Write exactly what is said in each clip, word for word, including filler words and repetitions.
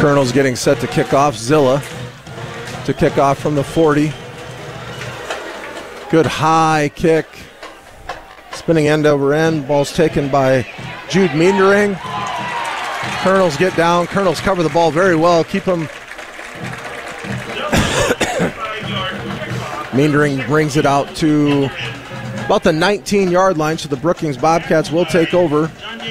Colonel's getting set to kick off. Zilla to kick off from the forty. Good high kick. Spinning end over end. Ball's taken by Jude Meendering. Colonels get down. Colonels cover the ball very well. Keep them. Meendering brings it out to about the nineteen-yard line, so the Brookings Bobcats will take over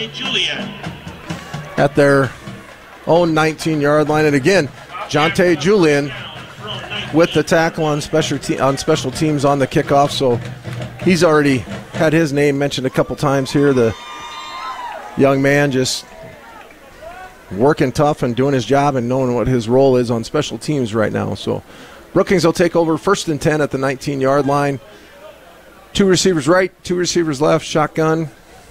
at their own nineteen-yard line. And again, Jonte Julian with the tackle on special te- on special teams on the kickoff. So he's already had his name mentioned a couple times here. The young man just working tough and doing his job and knowing what his role is on special teams right now. So Brookings will take over first and ten at the nineteen-yard line. Two receivers right, two receivers left, shotgun.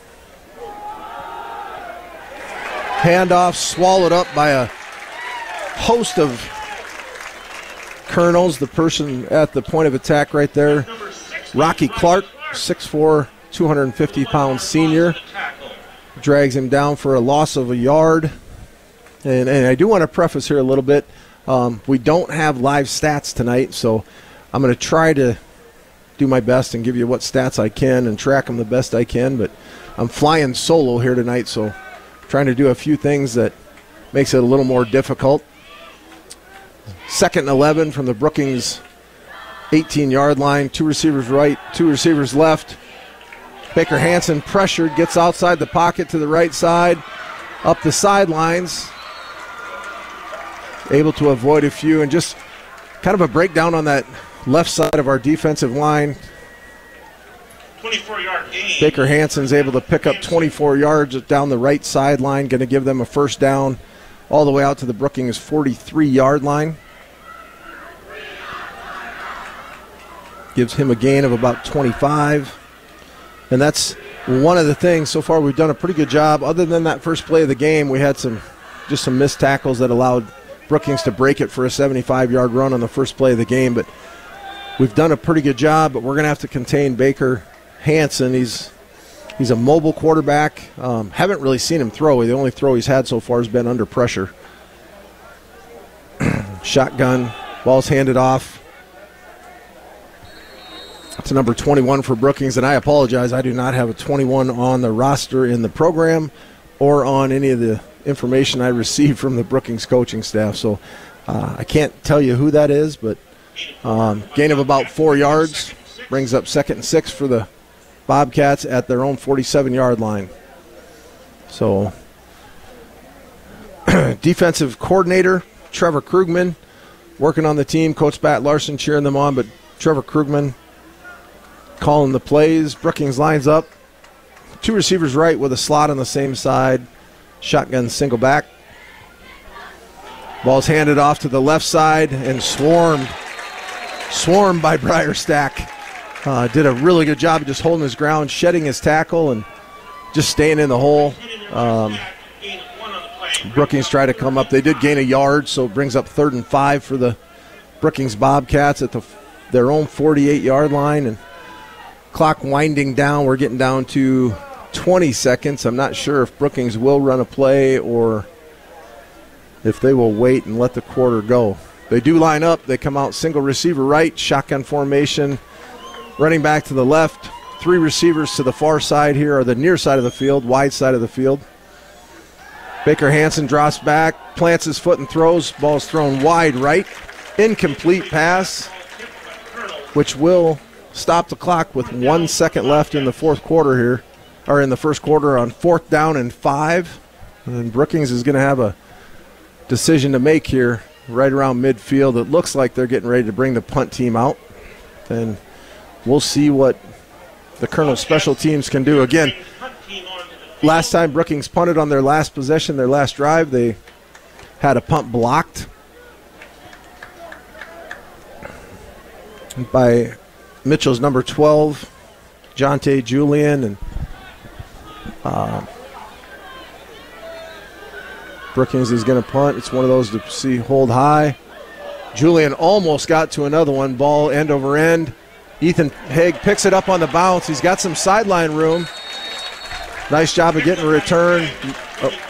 Handoff swallowed up by a host of Colonels. The person at the point of attack right there, Rocky Clark, six foot four, two hundred fifty pound senior. Drags him down for a loss of a yard. And, and I do want to preface here a little bit. Um, we don't have live stats tonight, so I'm going to try to do my best and give you what stats I can and track them the best I can. But I'm flying solo here tonight, so trying to do a few things that makes it a little more difficult. Second and eleven from the Brookings eighteen-yard line. Two receivers right, two receivers left. Baker Hansen pressured, gets outside the pocket to the right side, up the sidelines. Able to avoid a few, and just kind of a breakdown on that left side of our defensive line. twenty-four-yard gain. Baker Hansen's able to pick up twenty-four yards down the right sideline, going to give them a first down all the way out to the Brookings forty-three-yard line. Gives him a gain of about twenty-five. And that's one of the things so far we've done a pretty good job. Other than that first play of the game, we had some just some missed tackles that allowed Brookings to break it for a seventy-five-yard run on the first play of the game. But we've done a pretty good job, but we're going to have to contain Baker Hansen. He's he's a mobile quarterback. Um, haven't really seen him throw. The only throw he's had so far has been under pressure. Shotgun, ball's handed off. It's number twenty-one for Brookings, and I apologize. I do not have a twenty-one on the roster in the program or on any of the information I received from the Brookings coaching staff. So uh, I can't tell you who that is, but um, gain of about four yards brings up second and six for the Bobcats at their own forty-seven-yard line. So defensive coordinator Trevor Krugman working on the team. Coach Bat Larson cheering them on, but Trevor Krugman calling the plays. Brookings lines up. Two receivers right with a slot on the same side. Shotgun single back. Ball's handed off to the left side and swarmed. Swarmed by Briar Stack. Uh, did a really good job of just holding his ground, shedding his tackle, and just staying in the hole. Um, Brookings tried to come up. They did gain a yard, so it brings up third and five for the Brookings Bobcats at the their own forty-eight-yard line. And clock winding down. We're getting down to twenty seconds. I'm not sure if Brookings will run a play or if they will wait and let the quarter go. They do line up. They come out single receiver right, shotgun formation, running back to the left. Three receivers to the far side here, or the near side of the field, wide side of the field. Baker Hansen drops back, plants his foot and throws. Ball's thrown wide right. Incomplete pass, which will stop the clock with one second left in the fourth quarter here, or in the first quarter on fourth down and five. And Brookings is going to have a decision to make here right around midfield. It looks like they're getting ready to bring the punt team out. And we'll see what the Colonel special teams can do. Again, last time Brookings punted on their last possession, their last drive, they had a punt blocked by Mitchell's number twelve, Jonte Julian, and uh, Brookings is going to punt. It's one of those to see hold high. Julian almost got to another one. Ball end over end. Ethan Haig picks it up on the bounce. He's got some sideline room. Nice job of getting a return. Oh,